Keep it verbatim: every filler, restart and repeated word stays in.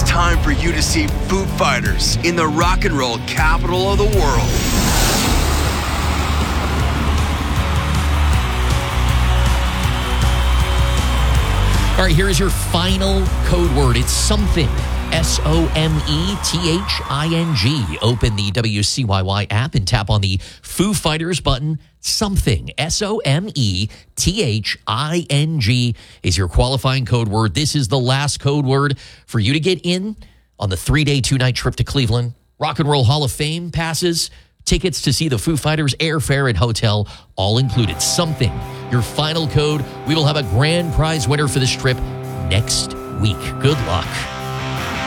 time for you to see Foo Fighters in the rock and roll capital of the world. All right, here is your final code word. It's something. S O M E T H I N G. Open the W C Y Y app and tap on the Foo Fighters button. Something. S O M E T H I N G is your qualifying code word. This is the last code word for you to get in on the three-day, two-night trip to Cleveland. Rock and Roll Hall of Fame passes, tickets to see the Foo Fighters, airfare and hotel, all included. Something. Your final code. We will have a grand prize winner for this trip next week. Good luck.